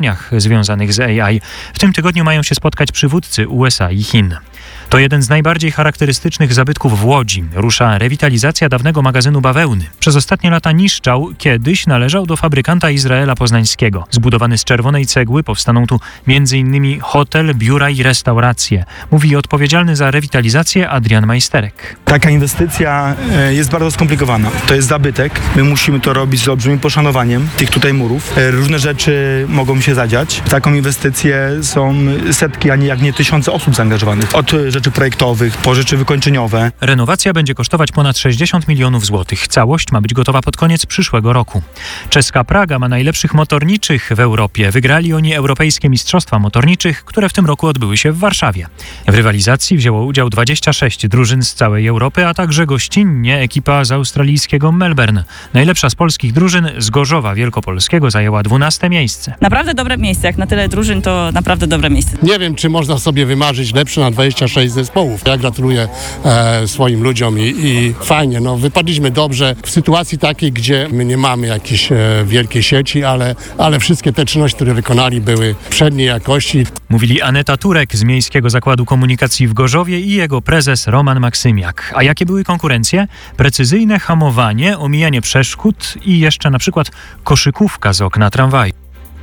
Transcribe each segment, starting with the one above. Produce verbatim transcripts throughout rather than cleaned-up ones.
związanych z A I. W tym tygodniu mają się spotkać przywódcy U S A i Chin. To jeden z najbardziej charakterystycznych zabytków w Łodzi. Rusza rewitalizacja dawnego magazynu bawełny. Przez ostatnie lata niszczał, kiedyś należał do fabrykanta Izraela Poznańskiego. Zbudowany z czerwonej cegły powstaną tu między innymi hotel, biura i restauracje. Mówi odpowiedzialny za rewitalizację Adrian Majsterek. Taka inwestycja jest bardzo skomplikowana. To jest zabytek. My musimy to robić z olbrzymim poszanowaniem tych tutaj murów. Różne rzeczy mogą się zadziać. W taką inwestycję są setki, a nie jak nie tysiące osób zaangażowanych. Od rzeczy projektowych po rzeczy wykończeniowe. Renowacja będzie kosztować ponad sześćdziesiąt milionów złotych. Całość ma być gotowa pod koniec przyszłego roku. Czeska Praga ma najlepszych motorniczych w Europie. Wygrali oni Europejskie Mistrzostwa Motorniczych, które w tym roku odbyły się w Warszawie. W rywalizacji wzięło udział dwadzieścia sześć drużyn z całej Europy, a także gościnnie ekipa z australijskiego Melbourne. Najlepsza z polskich drużyn z Gorzowa Wielkopolskiego zajęła dwunaste miejsce. Naprawdę dobre miejsce. Jak na tyle drużyn, to naprawdę dobre miejsce. Nie wiem, czy można sobie wymarzyć lepsze na dwadzieścia sześć zespołów. Ja gratuluję e, swoim ludziom i, i fajnie, no wypadliśmy dobrze w sytuacji takiej, gdzie my nie mamy jakiejś e, wielkiej sieci, ale, ale wszystkie te czynności, które wykonali, były przedniej jakości. Mówili Aneta Turek z Miejskiego Zakładu Komunikacji w Gorzowie i jego prezes Roman Maksymiak. A jakie były konkurencje? Precyzyjne hamowanie, omijanie przeszkód i jeszcze na przykład koszykówka z okna tramwaju.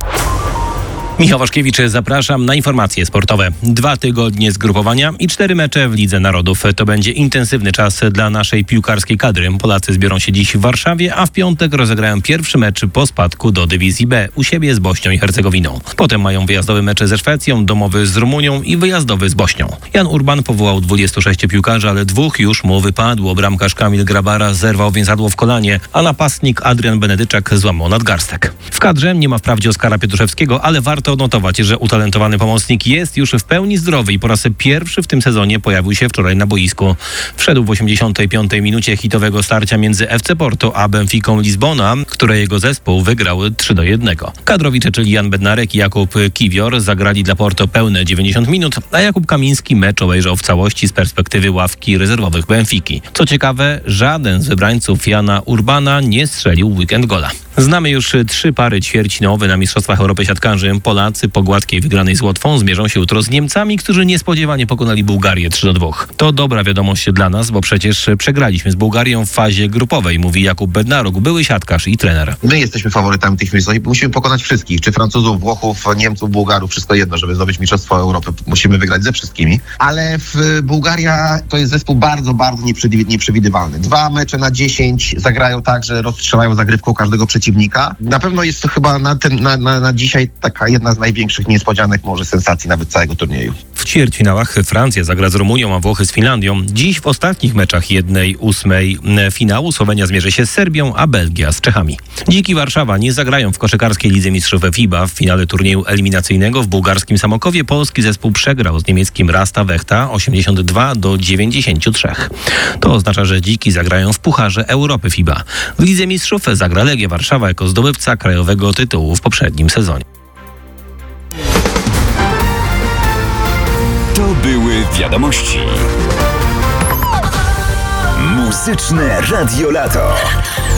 Michał Waszkiewicz, zapraszam na informacje sportowe. Dwa tygodnie zgrupowania i cztery mecze w Lidze Narodów. To będzie intensywny czas dla naszej piłkarskiej kadry. Polacy zbiorą się dziś w Warszawie, a w piątek rozegrają pierwszy mecz po spadku do Dywizji B u siebie z Bośnią i Hercegowiną. Potem mają wyjazdowy mecz ze Szwecją, domowy z Rumunią i wyjazdowy z Bośnią. Jan Urban powołał dwudziestu sześciu piłkarzy, ale dwóch już mu wypadło. Bramkarz Kamil Grabara zerwał więzadło w kolanie, a napastnik Adrian Benedyczak złamał nadgarstek. W kadrze nie ma wprawdzie Oskara Pietruszewskiego, ale warto odnotować, że utalentowany pomocnik jest już w pełni zdrowy i po raz pierwszy w tym sezonie pojawił się wczoraj na boisku. Wszedł w osiemdziesiątej piątej minucie hitowego starcia między F C Porto a Benficą Lizbona, które jego zespół wygrał trzy do jednego. Kadrowicze, czyli Jan Bednarek i Jakub Kiwior zagrali dla Porto pełne dziewięćdziesiąt minut, a Jakub Kamiński mecz obejrzał w całości z perspektywy ławki rezerwowych Benfiki. Co ciekawe, żaden z wybrańców Jana Urbana nie strzelił w weekend gola. Znamy już trzy pary ćwierćfinałowe na Mistrzostwach Europy siatkarzy. Polacy po gładkiej wygranej z Łotwą zmierzą się jutro z Niemcami, którzy niespodziewanie pokonali Bułgarię trzy do dwóch. To dobra wiadomość dla nas, bo przecież przegraliśmy z Bułgarią w fazie grupowej, mówi Jakub Bednaruk, były siatkarz i trener. My jesteśmy faworytami tych mistrzostw i musimy pokonać wszystkich, czy Francuzów, Włochów, Niemców, Bułgarów, wszystko jedno, żeby zdobyć Mistrzostwo Europy. Musimy wygrać ze wszystkimi, ale w Bułgaria to jest zespół bardzo, bardzo nieprzewidywalny. Dwa mecze na dziesięć zagrają tak, że rozstrzelają zagrywką każdego przeciwnika. Na pewno jest to chyba na, ten, na, na, na dzisiaj taka jedna z największych niespodzianek, może sensacji nawet całego turnieju. W ćwierćfinałach Francja zagra z Rumunią, a Włochy z Finlandią. Dziś w ostatnich meczach jednej ósmej finału Słowenia zmierzy się z Serbią, a Belgia z Czechami. Dziki Warszawa nie zagrają w koszykarskiej Lidze Mistrzów FIBA. W finale turnieju eliminacyjnego w bułgarskim Samokowie polski zespół przegrał z niemieckim Rasta Wechta osiemdziesiąt dwa do dziewięćdziesięciu trzech. To oznacza, że dziki zagrają w Pucharze Europy FIBA. W Lidze Mistrzów zagra Legia Warszawa jako zdobywca krajowego tytułu w poprzednim sezonie. To były wiadomości. Muzyczne Radio Lato.